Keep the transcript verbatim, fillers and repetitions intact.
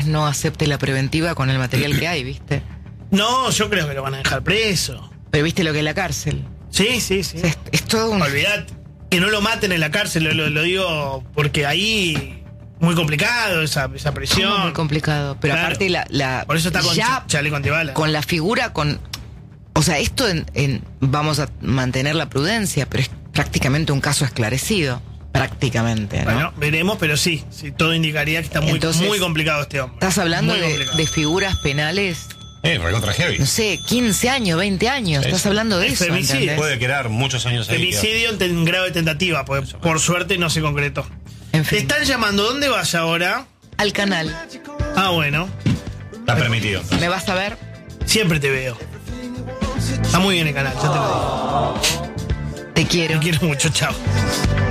vez no acepte la preventiva con el material que hay, ¿viste? No, yo creo que lo van a dejar preso. Pero viste lo que es la cárcel. Sí, sí, sí. O sea, es, es todo un... Olvidate. Que no lo maten en la cárcel, lo, lo, lo digo porque ahí... Muy complicado esa, esa presión. ¿Cómo muy complicado? Pero Claro. aparte la, la... Por eso está con ya chaleco antibala. con la figura, con... O sea, esto en, en, vamos a mantener la prudencia, pero es prácticamente un caso esclarecido. Prácticamente, ¿no? Bueno, veremos, pero sí, sí, todo indicaría que está muy, Entonces, muy complicado este hombre. Estás hablando Muy de, complicado. de figuras penales, Eh, recontra heavy. no sé, quince años, veinte años. Sí, Estás sí. hablando de Es eso, femicidio. ¿entendés? Puede quedar muchos años ahí. Femicidio en ten- grado de tentativa, porque por suerte no se concretó. En Te fin, están llamando, ¿dónde vas ahora? al canal. Ah, bueno, Está permitido. ¿Me vas a ver? siempre te veo. Está muy bien el canal, ya te lo digo. Te quiero. Te quiero mucho, chao.